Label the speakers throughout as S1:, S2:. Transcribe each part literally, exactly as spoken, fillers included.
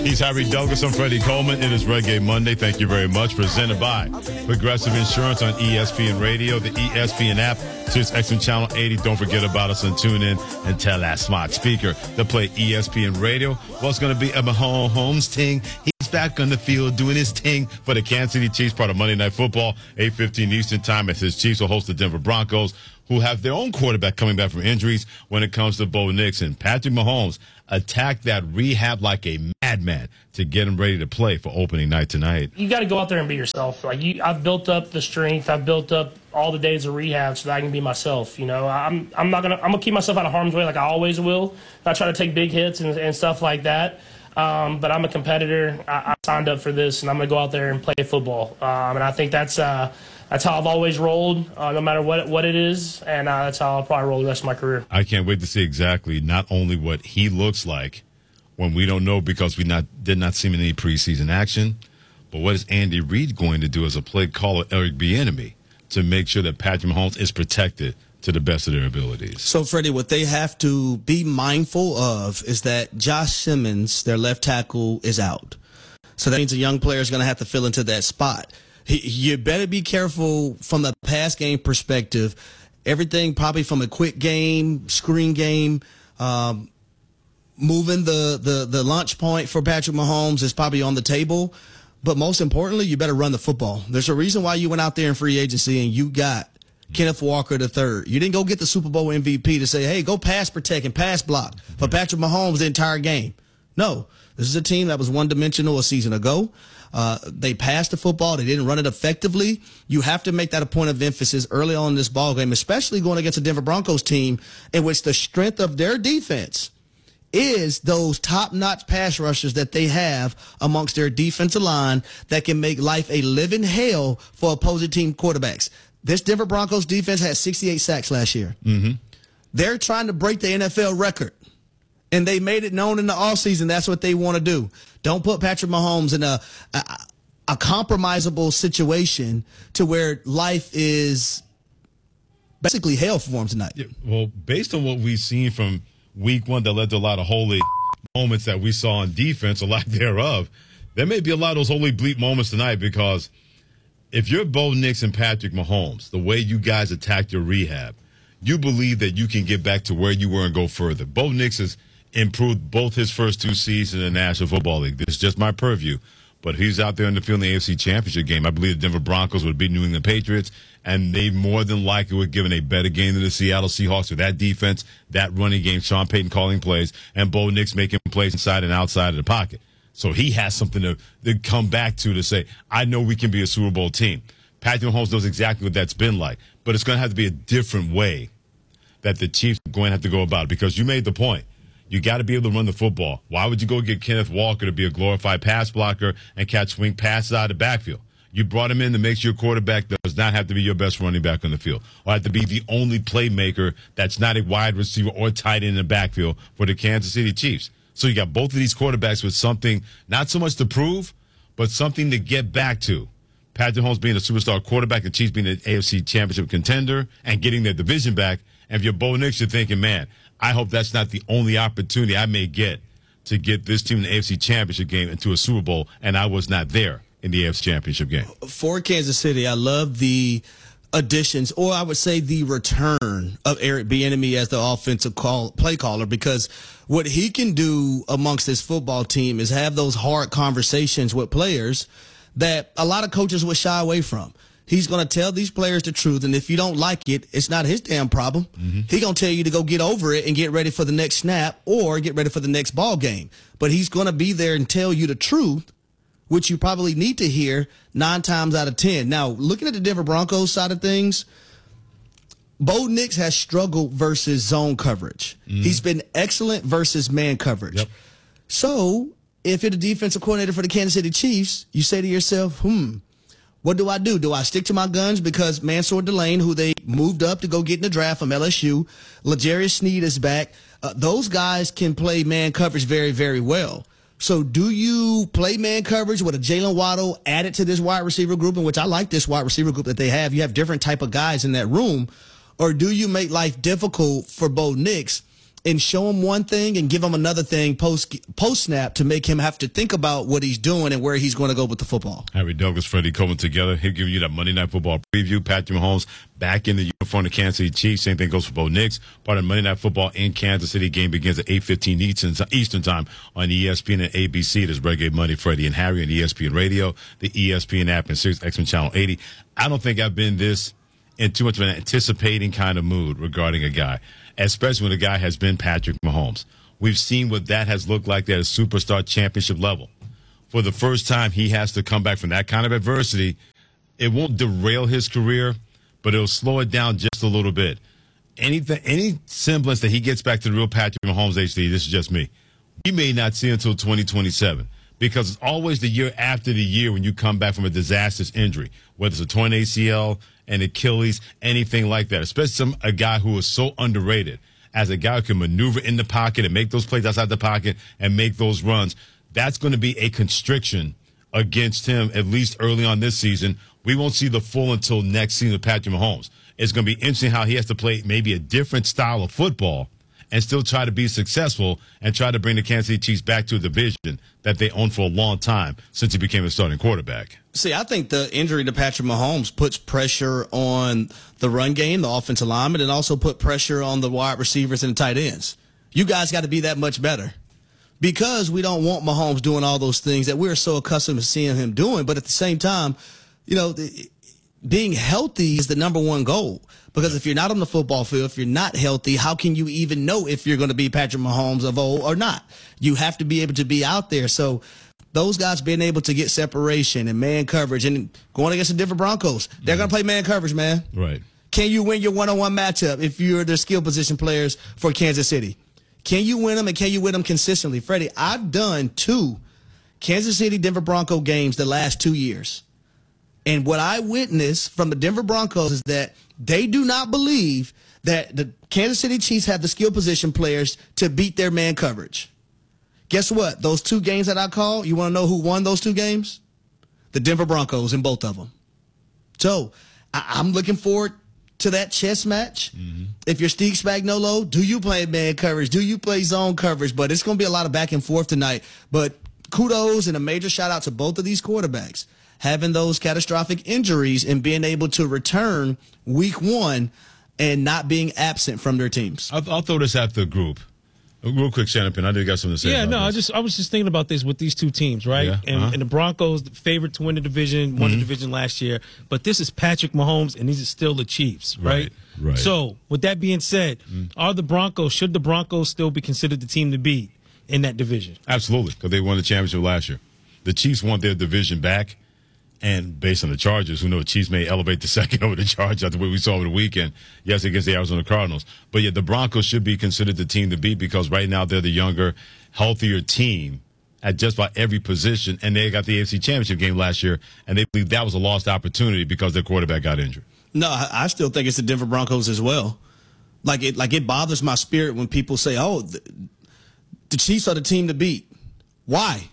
S1: He's Harry Douglas. I'm Freddie Coleman. It is Reggae Monday. Thank you very much. Presented by Progressive Insurance on E S P N Radio, the E S P N app, Sirius X M Channel eighty. Don't forget about us and tune in and tell that smart speaker to play E S P N Radio. What's going to be a Mahomes ting? He's back on the field doing his ting for the Kansas City Chiefs, part of Monday Night Football, eight fifteen Eastern Time, as his Chiefs will host the Denver Broncos, who have their own quarterback coming back from injuries when it comes to Bo Nix. And Patrick Mahomes attacked that rehab like a madman to get him ready to play for opening night tonight.
S2: You got to go out there and be yourself. Like you, I've built up the strength. I've built up all the days of rehab so that I can be myself. You know, I'm I'm not gonna I'm gonna keep myself out of harm's way like I always will. I try to take big hits and, and stuff like that. Um, but I'm a competitor. I, I signed up for this, and I'm gonna go out there and play football. Um, and I think that's uh, that's how I've always rolled, uh, no matter what what it is, and uh, that's how I'll probably roll the rest of my career.
S1: I can't wait to see exactly not only what he looks like when we don't know because we not did not see him in any preseason action, but what is Andy Reid going to do as a play caller, Eric Bieniemy, to make sure that Patrick Mahomes is protected to the best of their abilities?
S3: So, Freddie, what they have to be mindful of is that Josh Simmons, their left tackle, is out. So that means a young player is going to have to fill into that spot. He, you better be careful from the pass game perspective. Everything probably from a quick game, screen game, um, moving the, the, the launch point for Patrick Mahomes is probably on the table. But most importantly, you better run the football. There's a reason why you went out there in free agency and you got Kenneth Walker the third. You didn't go get the Super Bowl M V P to say, hey, go pass protect and pass block for Patrick Mahomes the entire game. No, this is a team that was one-dimensional a season ago. Uh, they passed the football. They didn't run it effectively. You have to make that a point of emphasis early on in this ball game, especially going against a Denver Broncos team in which the strength of their defense is those top-notch pass rushers that they have amongst their defensive line that can make life a living hell for opposing team quarterbacks. This Denver Broncos defense had sixty-eight sacks last year.
S1: Mm-hmm.
S3: They're trying to break the N F L record, and they made it known in the offseason that's what they want to do. Don't put Patrick Mahomes in a, a, a compromisable situation to where life is basically hell for him tonight.
S1: Yeah, well, based on what we've seen from week one that led to a lot of holy moments that we saw on defense, a lack thereof, there may be a lot of those holy bleep moments tonight because if you're Bo Nix and Patrick Mahomes, the way you guys attacked your rehab, you believe that you can get back to where you were and go further. Bo Nix has improved both his first two seasons in the National Football League. This is just my purview. But he's out there in the field in the A F C Championship game. I believe the Denver Broncos would beat New England Patriots, and they more than likely would give a better game than the Seattle Seahawks with that defense, that running game, Sean Payton calling plays, and Bo Nix making plays inside and outside of the pocket. So he has something to, to come back to to say, I know we can be a Super Bowl team. Patrick Mahomes knows exactly what that's been like. But it's going to have to be a different way that the Chiefs are going to have to go about it. Because you made the point. You got to be able to run the football. Why would you go get Kenneth Walker to be a glorified pass blocker and catch swing passes out of the backfield? You brought him in to make sure your quarterback does not have to be your best running back on the field or have to be the only playmaker that's not a wide receiver or tight end in the backfield for the Kansas City Chiefs. So you got both of these quarterbacks with something, not so much to prove, but something to get back to. Patrick Mahomes being a superstar quarterback, the Chiefs being an A F C Championship contender and getting their division back. And if you're Bo Nix, you're thinking, man, I hope that's not the only opportunity I may get to get this team in the A F C Championship game into a Super Bowl, and I was not there in the A F C Championship game.
S3: For Kansas City, I love the additions, or I would say the return of Eric Bieniemy as the offensive call, play caller, because what he can do amongst this football team is have those hard conversations with players that a lot of coaches would shy away from. He's going to tell these players the truth, and if you don't like it, it's not his damn problem. Mm-hmm. He's going to tell you to go get over it and get ready for the next snap or get ready for the next ball game. But he's going to be there and tell you the truth, which you probably need to hear nine times out of ten. Now, looking at the Denver Broncos side of things, Bo Nix has struggled versus zone coverage. Mm. He's been excellent versus man coverage. Yep. So if you're the defensive coordinator for the Kansas City Chiefs, you say to yourself, hmm, what do I do? Do I stick to my guns because Mansour Delane, who they moved up to go get in the draft from L S U, L'Jarius Sneed is back. Uh, those guys can play man coverage very, very well. So do you play man coverage with a Jalen Waddle added to this wide receiver group, in which I like this wide receiver group that they have? You have different type of guys in that room. Or do you make life difficult for Bo Nix and show him one thing and give him another thing post post snap to make him have to think about what he's doing and where he's going to go with the football.
S1: Harry Douglas, Freddie Coleman together. He'll give you that Monday Night Football preview. Patrick Mahomes back in the uniform of the Kansas City Chiefs. Same thing goes for Bo Nix. Part of Monday Night Football in Kansas City. Game begins at eight fifteen Eastern, Eastern Time on E S P N and A B C. There's Reggae Money, Freddie and Harry on E S P N Radio, the E S P N app, and Sirius X M Channel eighty. I don't think I've been this in too much of an anticipating kind of mood regarding a guy, especially when the guy has been Patrick Mahomes. We've seen what that has looked like at a superstar championship level. For the first time, he has to come back from that kind of adversity. It won't derail his career, but it'll slow it down just a little bit. Anything, any semblance that he gets back to the real Patrick Mahomes, H D, this is just me, we may not see until twenty twenty-seven. Because it's always the year after the year when you come back from a disastrous injury, whether it's a torn A C L, an Achilles, anything like that, especially some, a guy who is so underrated as a guy who can maneuver in the pocket and make those plays outside the pocket and make those runs. That's going to be a constriction against him, at least early on this season. We won't see the full until next season of Patrick Mahomes. It's going to be interesting how he has to play maybe a different style of football and still try to be successful and try to bring the Kansas City Chiefs back to a division that they owned for a long time since he became a starting quarterback.
S3: See, I think the injury to Patrick Mahomes puts pressure on the run game, the offensive lineman, and also put pressure on the wide receivers and the tight ends. You guys got to be that much better because we don't want Mahomes doing all those things that we're so accustomed to seeing him doing. But at the same time, you know, being healthy is the number one goal. Because if you're not on the football field, if you're not healthy, how can you even know if you're going to be Patrick Mahomes of old or not? You have to be able to be out there. So those guys being able to get separation and man coverage and going against the Denver Broncos, they're mm-hmm. going to play man coverage, man.
S1: Right.
S3: Can you win your one-on-one matchup if you're the skill position players for Kansas City? Can you win them, and can you win them consistently? Freddie, I've done two Kansas City Denver Bronco games the last two years. And what I witnessed from the Denver Broncos is that they do not believe that the Kansas City Chiefs have the skill position players to beat their man coverage. Guess what? Those two games that I called, you want to know who won those two games? The Denver Broncos in both of them. So I- I'm looking forward to that chess match. Mm-hmm. If you're Steve Spagnuolo, do you play man coverage? Do you play zone coverage? But it's going to be a lot of back and forth tonight. But kudos and a major shout out to both of these quarterbacks having those catastrophic injuries and being able to return week one and not being absent from their teams.
S1: I'll, I'll throw this at the group. Real quick, Shannon, I know you got something to say.
S4: Yeah,
S1: about
S4: no,
S1: this.
S4: I just I was just thinking about this with these two teams, right?
S1: Yeah,
S4: and,
S1: uh-huh.
S4: and the Broncos, the favorite to win the division, won
S1: Mm-hmm.
S4: the division last year. But this is Patrick Mahomes, and these are still the Chiefs, right?
S1: Right. right.
S4: So, with that being said, mm. are the Broncos, should the Broncos still be considered the team to beat in that division?
S1: Absolutely, because they won the championship last year. The Chiefs want their division back. And based on the Chargers, who know the Chiefs may elevate the second over the Chargers after what we saw over the weekend, yes, against the Arizona Cardinals. But yet the Broncos should be considered the team to beat because right now they're the younger, healthier team at just about every position. And they got the A F C Championship game last year, and they believe that was a lost opportunity because their quarterback got injured.
S3: No, I still think it's the Denver Broncos as well. Like it, like it bothers my spirit when people say, oh, the, the Chiefs are the team to beat. Why?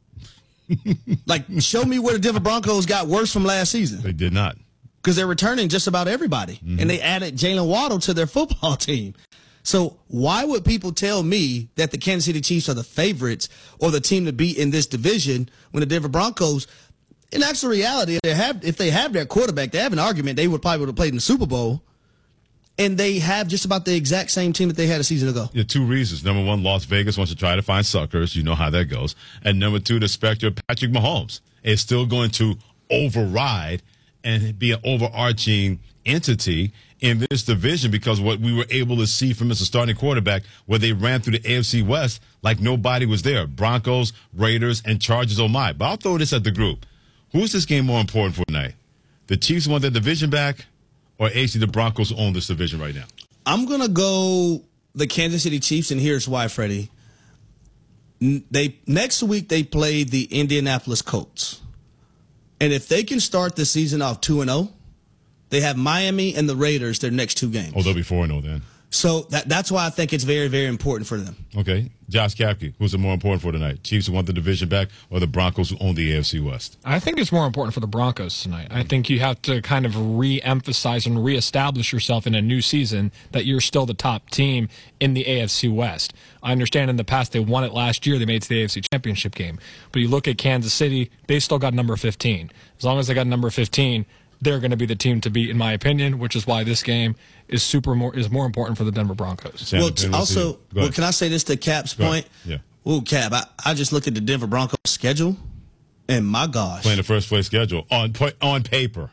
S3: Like, show me where the Denver Broncos got worse from last season.
S1: They did not.
S3: Because they're returning just about everybody. Mm-hmm. And they added Jalen Waddle to their football team. So why would people tell me that the Kansas City Chiefs are the favorites or the team to beat in this division when the Denver Broncos, in actual reality, if they have, if they have their quarterback, they have an argument they would probably would have played in the Super Bowl. And they have just about the exact same team that they had a season ago.
S1: Yeah, two reasons. Number one, Las Vegas wants to try to find suckers. You know how that goes. And number two, the specter of Patrick Mahomes is still going to override and be an overarching entity in this division because what we were able to see from as a starting quarterback where they ran through the A F C West like nobody was there. Broncos, Raiders, and Chargers, oh my. But I'll throw this at the group. Who's this game more important for tonight? The Chiefs want their division back? Or actually the Broncos own this division right now?
S3: I'm going to go the Kansas City Chiefs, and here's why, Freddie. They next week they play the Indianapolis Colts. And if they can start the season off two and oh, they have Miami and the Raiders their next two games.
S1: Oh, they'll be four and oh then.
S3: So that that's why I think it's very, very important for them.
S1: Okay. Josh Kapke, who's it more important for tonight? Chiefs who want the division back or the Broncos who own the A F C West?
S5: I think it's more important for the Broncos tonight. I think you have to kind of re-emphasize and reestablish yourself in a new season that you're still the top team in the A F C West. I understand in the past they won it last year. They made it to the A F C Championship game. But you look at Kansas City, they still got number fifteen. As long as they got number fifteen, they're going to be the team to beat, in my opinion, which is why this game is super more is more important for the Denver Broncos.
S3: Well, t- also, well, can I say this to Cap's
S1: Go
S3: point?
S1: ahead. Yeah.
S3: Ooh, Cap, I, I just looked at the Denver Broncos schedule, and my gosh.
S1: Playing the first place schedule on on paper.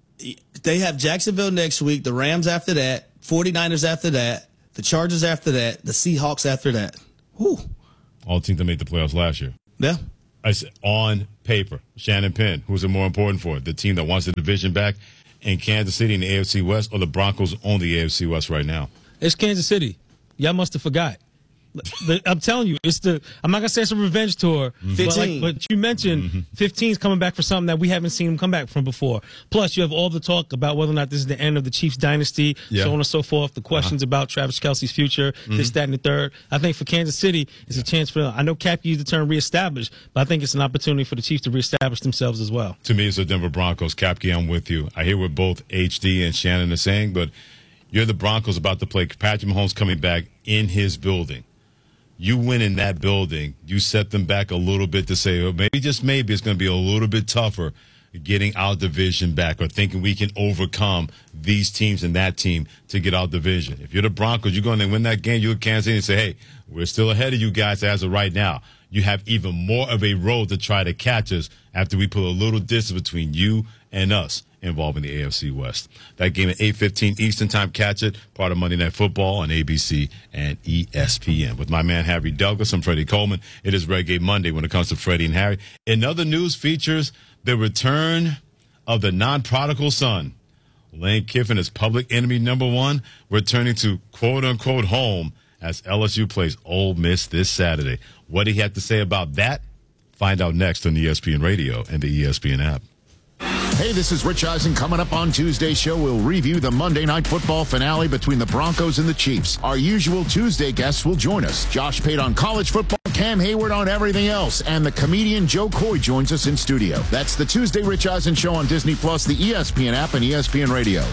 S3: They have Jacksonville next week, the Rams after that, forty-niners after that, the Chargers after that, the Seahawks after that. Whew.
S1: All teams that made the playoffs last year.
S3: Yeah.
S1: I said on paper. Shannon Penn, who's it more important for? The team that wants the division back in Kansas City in the A F C West, or the Broncos own the A F C West right now?
S4: It's Kansas City. Y'all must have forgot. The, I'm telling you, it's the. I'm not gonna say it's a revenge tour, mm-hmm. but, like, but you mentioned mm-hmm. fifteen's coming back for something that we haven't seen him come back from before. Plus, you have all the talk about whether or not this is the end of the Chiefs dynasty, yeah. so on and so forth. The questions uh-huh. about Travis Kelce's future, mm-hmm. this, that, and the third. I think for Kansas City, it's yeah. a chance for them. I know Cap used the term reestablish, but I think it's an opportunity for the Chiefs to reestablish themselves as well.
S1: To me, it's the Denver Broncos. Capke, I'm with you. I hear what both H D and Shannon are saying, but you're the Broncos about to play. Patrick Mahomes coming back in his building. You win in that building, you set them back a little bit to say, well, maybe, just maybe, it's going to be a little bit tougher getting our division back or thinking we can overcome these teams and that team to get our division. If you're the Broncos, you're going to win that game, you look at Kansas City and say, hey, we're still ahead of you guys as of right now. You have even more of a road to try to catch us after we put a little distance between you and us involving the A F C West. That game at eight fifteen Eastern Time. Catch it. Part of Monday Night Football on A B C and E S P N. With my man Harry Douglas, I'm Freddie Coleman. It is Reggae Monday when it comes to Freddie and Harry. In other news features, the return of the non-prodigal son. Lane Kiffin is public enemy number one, returning to quote-unquote home as L S U plays Ole Miss this Saturday. What he had to say about that, find out next on E S P N Radio and the E S P N app.
S6: Hey, this is Rich Eisen. Coming up on Tuesday's show, we'll review the Monday Night Football finale between the Broncos and the Chiefs. Our usual Tuesday guests will join us. Josh Pate on college football, Cam Hayward on everything else, and the comedian Joe Coy joins us in studio. That's the Tuesday Rich Eisen Show on Disney Plus, the E S P N app, and E S P N Radio.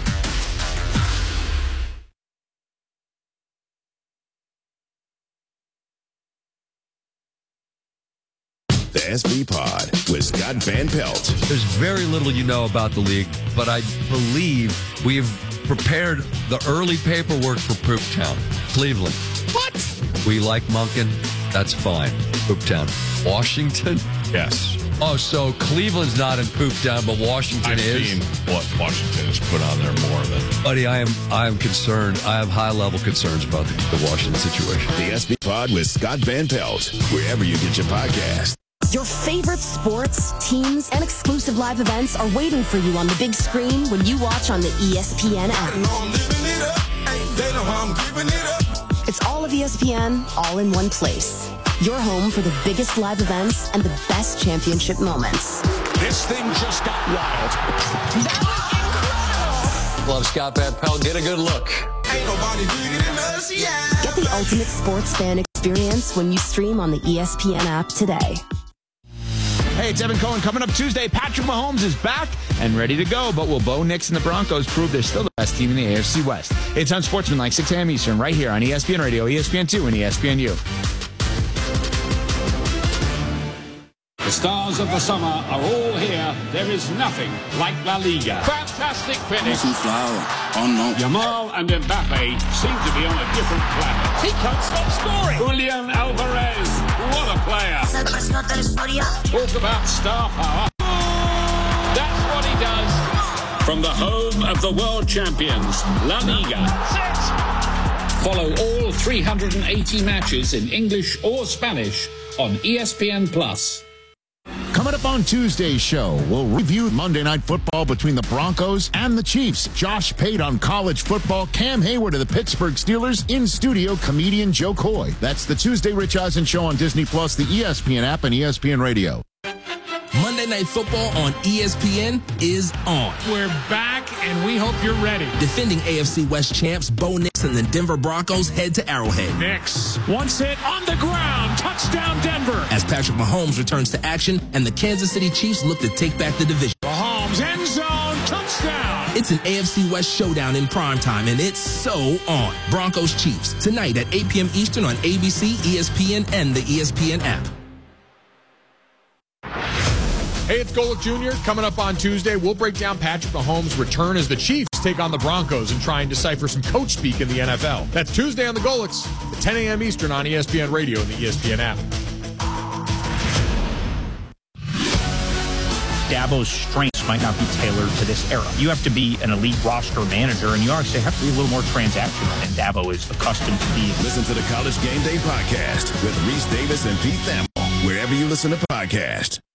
S7: The S B Pod with Scott Van Pelt.
S8: There's very little you know about the league, but I believe we've prepared the early paperwork for Pooptown. Cleveland.
S7: What?
S8: We like Monken. That's fine. Pooptown. Washington?
S1: Yes.
S8: Oh, so Cleveland's not in Pooptown, but Washington
S9: I've
S8: is?
S9: seen what Washington has put on there more than...
S8: Buddy, I am I am concerned. I have high-level concerns about the, the Washington situation.
S7: The S B Pod with Scott Van Pelt, wherever you get your podcast.
S10: Your favorite sports, teams, and exclusive live events are waiting for you on the big screen when you watch on the E S P N app. It's all of E S P N, all in one place. Your home for the biggest live events and the best championship moments.
S11: This thing just got wild. That was incredible.
S12: Love Scott Van Pelt. Get a good look.
S11: Ain't nobody bigger than us, yeah.
S10: Get the ultimate sports fan experience when you stream on the E S P N app today.
S13: Hey, it's Evan Cohen. Coming up Tuesday, Patrick Mahomes is back and ready to go. But will Bo Nix and the Broncos prove they're still the best team in the A F C West? It's Unsportsmanlike, six a.m. Eastern, right here on E S P N Radio, E S P N two, and E S P N U.
S14: The stars of the summer are all here. There is nothing like La Liga. Fantastic finish. Oh no. Yamal and Mbappe seem to be on a different planet. He can't stop scoring. Julian Alvarez, what a player. Talk about star power. That's what he does. From the home of the world champions, La Liga. Follow all three hundred eighty matches in English or Spanish on E S P N Plus.
S6: Coming up on Tuesday's show, we'll review Monday Night Football between the Broncos and the Chiefs. Josh Pate on college football, Cam Hayward of the Pittsburgh Steelers, in studio, comedian Joe Coy. That's the Tuesday Rich Eisen Show on Disney Plus, the E S P N app, and E S P N Radio.
S15: Monday Night Football on E S P N is on.
S16: We're back
S15: and we hope you're ready.
S16: Defending A F C West champs Bo Nix and the Denver Broncos head to Arrowhead.
S15: Nix, once hit on the ground, touchdown Denver.
S16: As Patrick Mahomes returns to action and the Kansas City Chiefs look to take back the division.
S15: Mahomes, end zone, touchdown.
S16: It's an A F C West showdown in primetime, and it's so on. Broncos Chiefs, tonight at eight p.m. Eastern on A B C, E S P N, and the E S P N app.
S13: Hey, it's Golick Junior Coming up on Tuesday, we'll break down Patrick Mahomes' return as the Chiefs take on the Broncos and try and decipher some coach speak in the N F L. That's Tuesday on the Golicks at ten a.m. Eastern on E S P N Radio and the E S P N app.
S17: Dabo's strengths might not be tailored to this era. You have to be an elite roster manager, and you actually have to be a little more transactional, and Dabo is accustomed to being.
S7: Listen to the College Game Day podcast with Reese Davis and Pete Thamel, wherever you listen to podcasts.